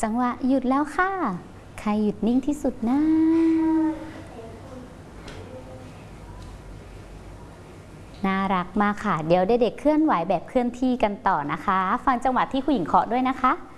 จังหวะหยุดแล้วค่ะใครหยุดนิ่งที่สุดนะน่ารักมากค่ะเดี๋ยวเด็กๆเคลื่อนไหวแบบเคลื่อนที่กันต่อนะคะฟังจังหวะที่คุณหญิงเคาะด้วยนะคะ